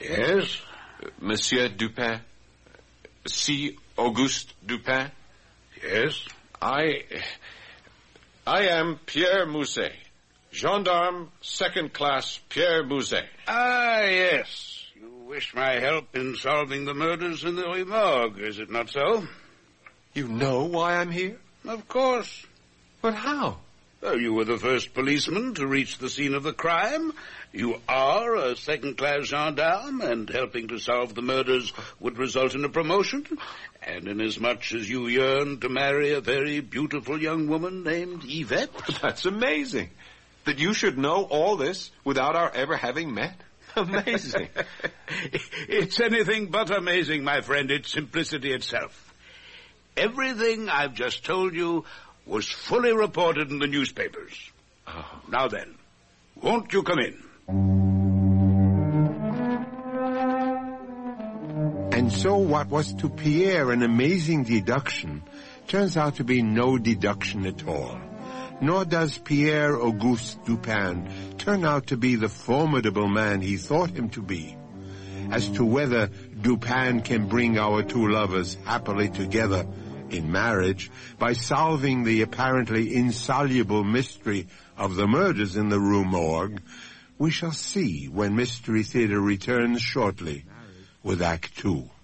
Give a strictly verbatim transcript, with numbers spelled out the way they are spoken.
Yes? Uh, Monsieur Dupin? C. Auguste Dupin? Yes? I... I am Pierre Mousset. Gendarme, second class, Pierre Mousset. Ah, yes. You wish my help in solving the murders in the Rue Morgue, is it not so? You know why I'm here? Of course. But how? Well, you were the first policeman to reach the scene of the crime. You are a second-class gendarme, and helping to solve the murders would result in a promotion. And inasmuch as you yearn to marry a very beautiful young woman named Yvette... That's amazing. That you should know all this without our ever having met? Amazing. It's anything but amazing, my friend. It's simplicity itself. Everything I've just told you was fully reported in the newspapers. Oh. Now then, won't you come in? And so what was to Pierre an amazing deduction turns out to be no deduction at all. Nor does Pierre Auguste Dupin turn out to be the formidable man he thought him to be. As to whether Dupin can bring our two lovers happily together in marriage by solving the apparently insoluble mystery of the murders in the Rue Morgue, we shall see when Mystery Theater returns shortly with Act Two.